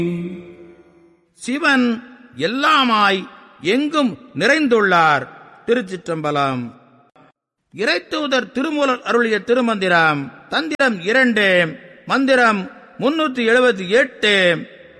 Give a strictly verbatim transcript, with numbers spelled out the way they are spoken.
சிவன் எல்லாமாய் எங்கும் நிறைந்துள்ளார். திருச்சிற்றம்பலம். இறைத்தூதர் திருமூலர் அருளிய திருமந்திரம். தந்திரம் இரண்டு, மந்திரம் முன்னூற்றி எழுபத்தி எட்டு.